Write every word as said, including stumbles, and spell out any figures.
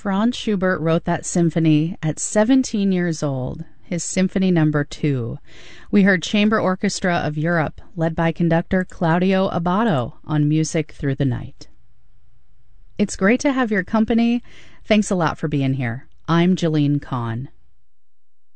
Franz Schubert wrote that symphony at seventeen years old, his Symphony Number Two. We heard Chamber Orchestra of Europe, led by conductor Claudio Abbado, on Music Through the Night. It's great to have your company. Thanks a lot for being here. I'm Jeline Kahn.